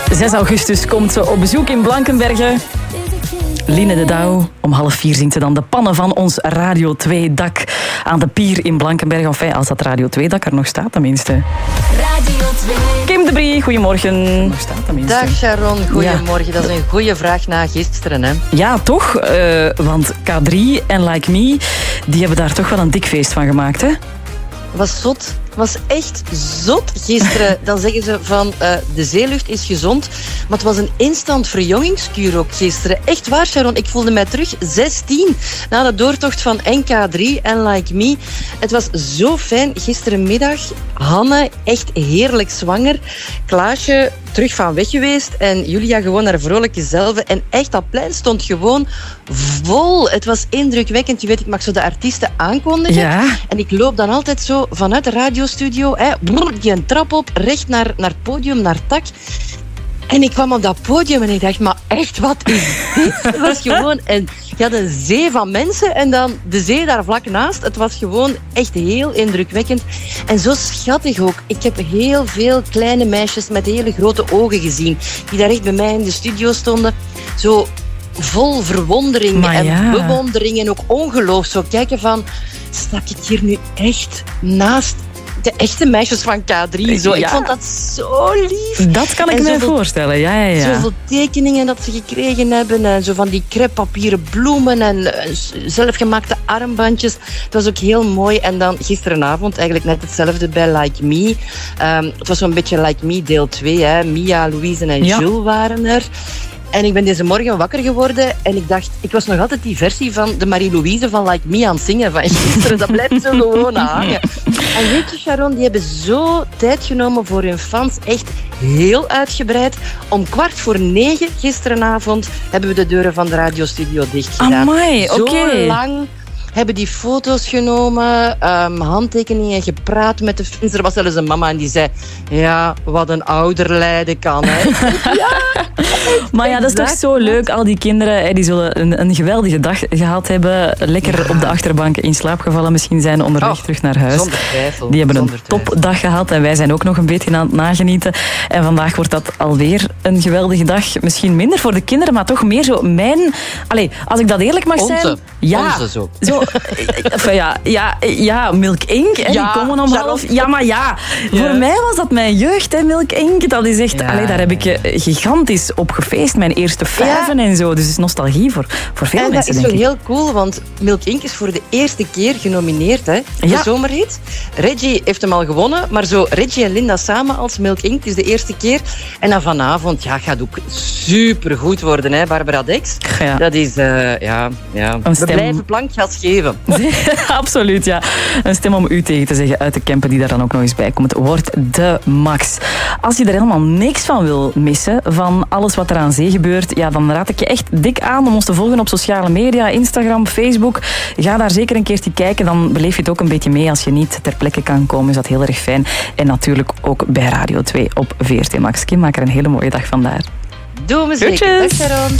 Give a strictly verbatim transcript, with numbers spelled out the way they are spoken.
zes augustus komt ze op bezoek in Blankenberge. Line de Douw. Om half vier zingt ze dan de pannen van ons Radio twee dak aan de pier in Blankenberge. Enfin, als dat Radio twee dak er nog staat tenminste. Radio twee. Kim de Brie, goedemorgen. Nog staat tenminste. Dag Sharon, goedemorgen. Ja. Dat is een goede vraag na gisteren, hè? Ja, toch? Uh, want K drie en Like Me, die hebben daar toch wel een dik feest van gemaakt, hè? Was zot. Was echt zot gisteren. Dan zeggen ze van uh, de zeelucht is gezond. Maar het was een instant verjongingskuur ook gisteren. Echt waar, Sharon. Ik voelde mij terug zestien. Na de doortocht van N K drie en Like Me. Het was zo fijn. Gisterenmiddag. Hanne, echt heerlijk zwanger. Klaasje terug van weg geweest. En Julia gewoon naar vrolijke zelf. En echt, dat plein stond gewoon vol. Het was indrukwekkend. Je weet, ik mag zo de artiesten aankondigen. Ja. En ik loop dan altijd zo vanuit de radiostudio, hè, brrr, die een trap op, recht naar, naar het podium, naar het dak. En ik kwam op dat podium en ik dacht, maar echt, wat is dit? Het was gewoon een, je had een zee van mensen en dan de zee daar vlak naast. Het was gewoon echt heel indrukwekkend. En zo schattig ook. Ik heb heel veel kleine meisjes met hele grote ogen gezien, die daar echt bij mij in de studio stonden. Zo vol verwondering maar en ja. bewondering en ook ongeloof. Zo kijken van, sta ik hier nu echt naast de echte meisjes van K drie? Zo. Ja. Ik vond dat zo lief. Dat kan ik en me zoveel, voorstellen, ja, ja, ja. Zoveel tekeningen dat ze gekregen hebben. En zo van die crêpepapieren bloemen en uh, zelfgemaakte armbandjes. Het was ook heel mooi. En dan gisterenavond eigenlijk net hetzelfde bij Like Me. Um, het was zo'n beetje Like Me deel twee. Hè. Mia, Louise en Ja. Jules waren er. En ik ben deze morgen wakker geworden en ik dacht, ik was nog altijd die versie van de Marie-Louise van Like Me aan het zingen van gisteren. Dat blijft zo gewoon hangen. En weet je, Sharon, die hebben zo tijd genomen voor hun fans. Echt heel uitgebreid. Om kwart voor negen gisterenavond hebben we de deuren van de radiostudio dicht gedaan. Amai, oké. Zo lang hebben die foto's genomen, um, handtekeningen, gepraat met de fans. Er was zelfs een mama en die zei, ja, wat een ouder lijden kan, hè. Ja, maar ja, dat is toch zo leuk. Al die kinderen, hè, die zullen een, een geweldige dag gehad hebben. Lekker ja. op de achterbank in slaap gevallen misschien zijn, onderweg oh, terug naar huis. Zonder twijfel. Die hebben zonder een topdag gehad en wij zijn ook nog een beetje aan het nagenieten. En vandaag wordt dat alweer een geweldige dag. Misschien minder voor de kinderen, maar toch meer zo mijn... Allee, als ik dat eerlijk mag Onze. zijn... Ja, Onze zo. zo enfin, ja, ja, ja, Milk Inc. Hè, Ja, die komen om half... Ja, maar ja, ja. voor mij was dat mijn jeugd, hè, Milk Inc. Dat is echt... Ja, allee, daar heb ik eh, gigantisch op gefeest. Mijn eerste vijven ja. en zo. Dus het is nostalgie voor, voor veel en mensen, dat is denk zo ik. heel cool, want Milk Inc. is voor de eerste keer genomineerd, hè. De Ja. zomerhit. Reggie heeft hem al gewonnen, maar zo Reggie en Linda samen als Milk Inc. is de eerste keer. En dan vanavond, ja, gaat ook supergoed worden, hè, Barbara Dex. Ja. Dat is, uh, ja, ja. We stem. blijven plankgas geven. Absoluut, ja. Een stem om u tegen te zeggen uit de Kempen die daar dan ook nog eens bij komt. Wordt de max. Als je er helemaal niks van wil missen, van alles wat er aan zee gebeurt, ja, dan raad ik je echt dik aan om ons te volgen op sociale media, Instagram, Facebook. Ga daar zeker een keertje kijken, dan beleef je het ook een beetje mee. Als je niet ter plekke kan komen, is dat heel erg fijn. En natuurlijk ook bij Radio twee op V R T Max. Kim, maak er een hele mooie dag vandaar. Doe me zeker. Dag, Sharon.